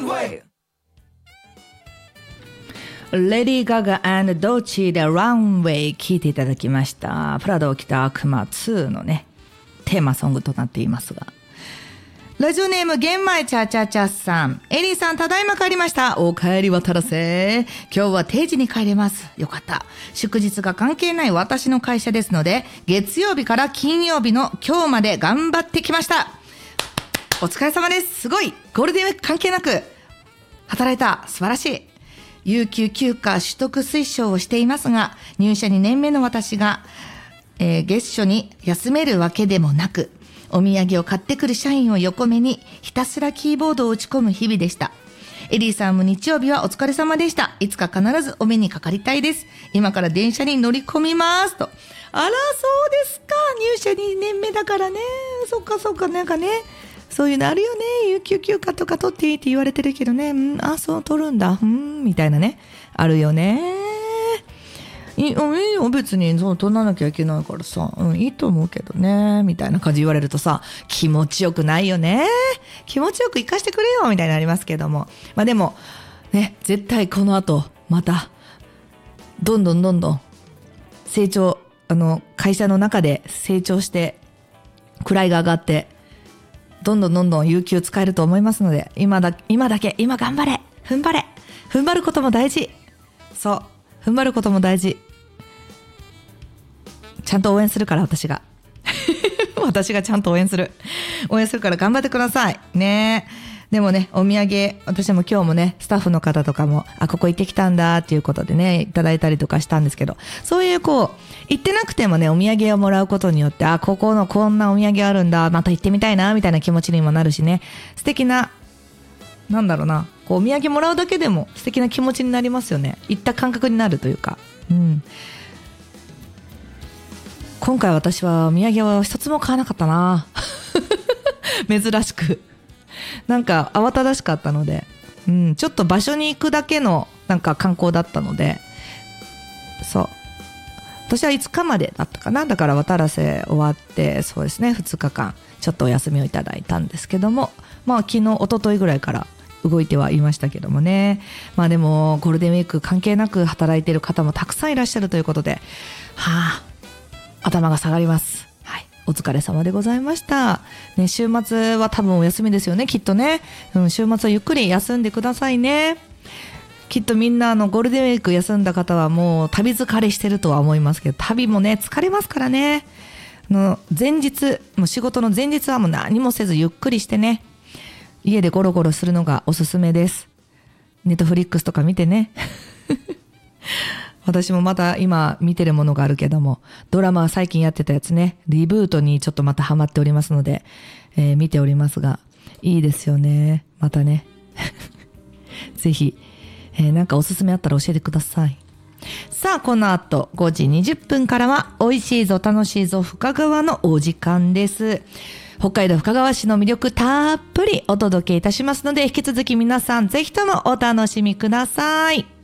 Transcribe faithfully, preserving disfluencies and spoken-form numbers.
レディー・ガガ&ドーチーでランウェイ聴いていただきました。プラダを着た悪魔ツーのねテーマソングとなっていますが、ラジオネーム玄米チャチャチャさん、エリーさんただいま帰りました。お帰り渡らせ。今日は定時に帰れます。よかった。祝日が関係ない私の会社ですので、月曜日から金曜日の今日まで頑張ってきました。お疲れ様です。すごい。ゴールデンウィーク関係なく働いた。素晴らしい。有給休暇取得推奨をしていますが、入社にねんめの私が、えー、月初に休めるわけでもなく、お土産を買ってくる社員を横目にひたすらキーボードを打ち込む日々でした。エリーさんも日曜日はお疲れ様でした。いつか必ずお目にかかりたいです。今から電車に乗り込みますと。あら、そうですか。入社にねんめだからね。そっかそっか、なんかね、そういうのあるよね。有給休暇とか取っていいって言われてるけどね。うん、あ、そう取るんだ。うん、みたいなね。あるよね。いい、いいよ、別にそう取らなきゃいけないからさ、うん、いいと思うけどね。みたいな感じ言われるとさ、気持ちよくないよね。気持ちよく生かしてくれよみたいになりますけども。まあでも、ね、絶対この後、また、どんどんどんどん成長、あの、会社の中で成長して、位が上がって、どんどんどんどん有給使えると思いますので、今だ、今だけ、今頑張れ、踏ん張れ、踏ん張ることも大事。そう、踏ん張ることも大事。ちゃんと応援するから私が。私がちゃんと応援する。応援するから頑張ってください。ねえ。でもね、お土産、私も今日もね、スタッフの方とかも、あ、ここ行ってきたんだっていうことでね、いただいたりとかしたんですけど、そういうこう、行ってなくてもね、お土産をもらうことによって、あ、ここのこんなお土産あるんだ、また行ってみたいな、みたいな気持ちにもなるしね、素敵な、なんだろうな、こう、お土産もらうだけでも素敵な気持ちになりますよね。行った感覚になるというか、うん。今回私はお土産を一つも買わなかったな。珍しく。なんか慌ただしかったので、うん、ちょっと場所に行くだけのなんか観光だったので、そう。私はいつかまでだったかな。だから渡らせ終わって、そうですね、ふつかかんちょっとお休みをいただいたんですけども、まあ昨日、一昨日ぐらいから動いてはいましたけどもね。まあでもゴールデンウィーク関係なく働いている方もたくさんいらっしゃるということで、はあ、頭が下がります。はい。お疲れ様でございました。ね、週末は多分お休みですよね、きっとね。うん、週末はゆっくり休んでくださいね。きっとみんなあのゴールデンウィーク休んだ方はもう旅疲れしてるとは思いますけど、旅もね、疲れますからね。あの前日、もう仕事の前日はもう何もせずゆっくりしてね、家でゴロゴロするのがおすすめです。ネットフリックスとか見てね。私もまた今見てるものがあるけども、ドラマは最近やってたやつね、リブートにちょっとまたハマっておりますので、えー、見ておりますが、いいですよね。またね。ぜひ、えー、なんかおすすめあったら教えてください。さあ、この後ごじにじゅっぷんからは、美味しいぞ楽しいぞ深川のお時間です。北海道深川市の魅力たっぷりお届けいたしますので、引き続き皆さんぜひともお楽しみください。